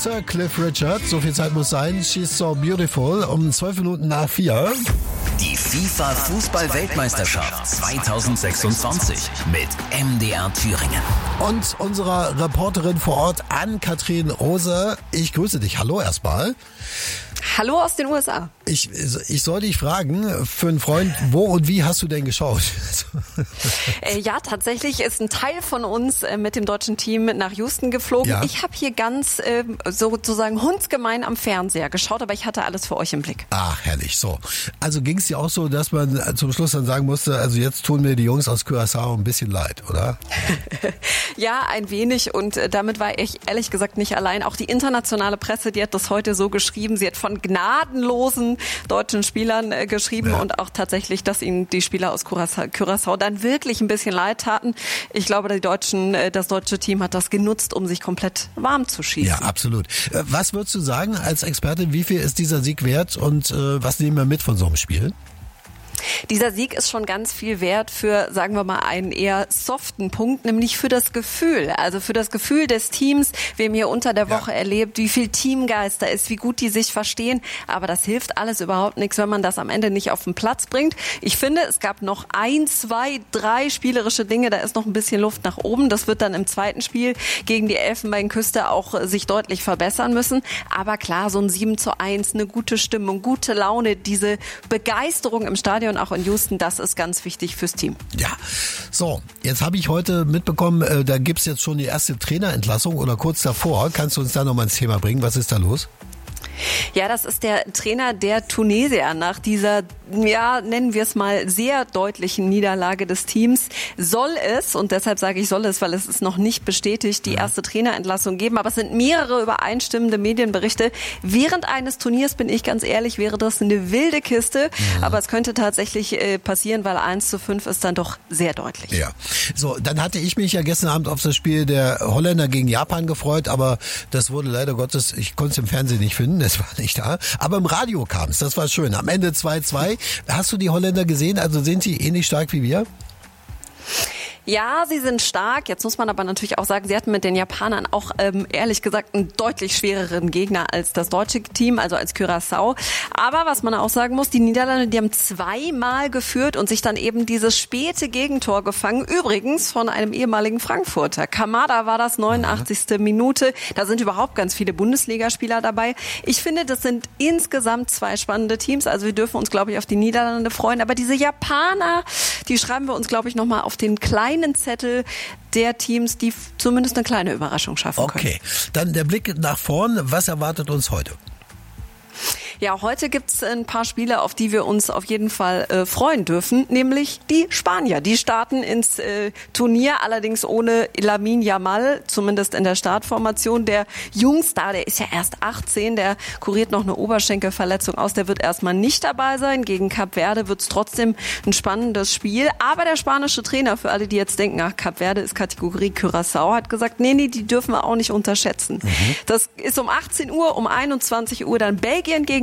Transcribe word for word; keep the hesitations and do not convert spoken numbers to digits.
Sir Cliff Richard, so viel Zeit muss sein. She's so beautiful. Um zwölf Minuten nach vier. Die FIFA-Fußball-Weltmeisterschaft zweitausendsechsundzwanzig mit M D R Thüringen. Und unserer Reporterin vor Ort, Ann-Kathrin Rose. Ich grüße dich. Hallo erstmal. Hallo aus den U S A. Ich, ich soll dich fragen, für einen Freund, wo und wie hast du denn geschaut? äh, ja, tatsächlich ist ein Teil von uns äh, mit dem deutschen Team nach Houston geflogen. Ja. Ich habe hier ganz äh, sozusagen hundsgemein am Fernseher geschaut, aber ich hatte alles für euch im Blick. Ach, herrlich. So. Also ging es dir auch so, dass man zum Schluss dann sagen musste, also jetzt tun mir die Jungs aus Curaçao ein bisschen leid, oder? Ja, ein wenig, und äh, damit war ich ehrlich gesagt nicht allein. Auch die internationale Presse, die hat das heute so geschrieben. Sie hat von gnadenlosen deutschen Spielern äh, geschrieben, ja. Und auch tatsächlich, dass ihnen die Spieler aus Curaçao, Curaçao dann wirklich ein bisschen leid taten. Ich glaube, die Deutschen, äh, das deutsche Team hat das genutzt, um sich komplett warm zu schießen. Ja, absolut. Äh, was würdest du sagen als Expertin, wie viel ist dieser Sieg wert und äh, was nehmen wir mit von so einem Spiel? Dieser Sieg ist schon ganz viel wert für, sagen wir mal, einen eher soften Punkt, nämlich für das Gefühl. Also für das Gefühl des Teams. Wir haben hier unter der Woche ja. erlebt, wie viel Teamgeist da ist, wie gut die sich verstehen. Aber das hilft alles überhaupt nichts, wenn man das am Ende nicht auf den Platz bringt. Ich finde, es gab noch ein, zwei, drei spielerische Dinge. Da ist noch ein bisschen Luft nach oben. Das wird dann im zweiten Spiel gegen die Elfenbeinküste auch sich deutlich verbessern müssen. Aber klar, so ein sieben zu eins, eine gute Stimmung, gute Laune, diese Begeisterung im Stadion, auch in Houston, das ist ganz wichtig fürs Team. Ja, so, jetzt habe ich heute mitbekommen, äh, da gibt es jetzt schon die erste Trainerentlassung oder kurz davor. Kannst du uns da nochmal ins Thema bringen? Was ist da los? Ja, das ist der Trainer der Tunesier. Nach dieser, ja, nennen wir es mal, sehr deutlichen Niederlage des Teams soll es, und deshalb sage ich soll es, weil es ist noch nicht bestätigt, die erste Trainerentlassung geben. Aber es sind mehrere übereinstimmende Medienberichte. Während eines Turniers, bin ich ganz ehrlich, wäre das eine wilde Kiste. Mhm. Aber es könnte tatsächlich äh, passieren, weil eins zu fünf ist dann doch sehr deutlich. Ja. So, dann hatte ich mich ja gestern Abend auf das Spiel der Holländer gegen Japan gefreut, aber das wurde leider Gottes, ich konnte es im Fernsehen nicht finden. Das war nicht da. Aber im Radio kam es. Das war schön. Am Ende zwei zwei. Hast du die Holländer gesehen? Also sind sie ähnlich stark wie wir? Ja, sie sind stark. Jetzt muss man aber natürlich auch sagen, sie hatten mit den Japanern auch ähm, ehrlich gesagt einen deutlich schwereren Gegner als das deutsche Team, also als Curaçao. Aber was man auch sagen muss, die Niederlande, die haben zweimal geführt und sich dann eben dieses späte Gegentor gefangen. Übrigens von einem ehemaligen Frankfurter. Kamada war das, neunundachtzigste Minute. Da sind überhaupt ganz viele Bundesligaspieler dabei. Ich finde, das sind insgesamt zwei spannende Teams. Also wir dürfen uns, glaube ich, auf die Niederlande freuen. Aber diese Japaner, die schreiben wir uns, glaube ich, nochmal auf den kleinen Zettel der Teams, die zumindest eine kleine Überraschung schaffen können. Okay, dann der Blick nach vorn. Was erwartet uns heute? Ja, heute gibt's ein paar Spiele, auf die wir uns auf jeden Fall äh, freuen dürfen, nämlich die Spanier. Die starten ins äh, Turnier, allerdings ohne Lamine Yamal, zumindest in der Startformation. Der Jungstar, der ist ja erst achtzehn, der kuriert noch eine Oberschenkelverletzung aus, der wird erstmal nicht dabei sein. Gegen Kap Verde wird's trotzdem ein spannendes Spiel. Aber der spanische Trainer, für alle, die jetzt denken, ach, Kap Verde ist Kategorie Curaçao, hat gesagt, nee, nee, die dürfen wir auch nicht unterschätzen. Mhm. Das ist um achtzehn Uhr, um einundzwanzig Uhr dann Belgien gegen